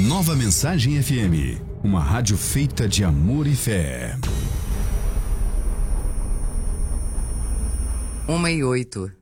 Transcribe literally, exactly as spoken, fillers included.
Nova Mensagem F M, uma rádio feita de amor e fé. Uma e oito.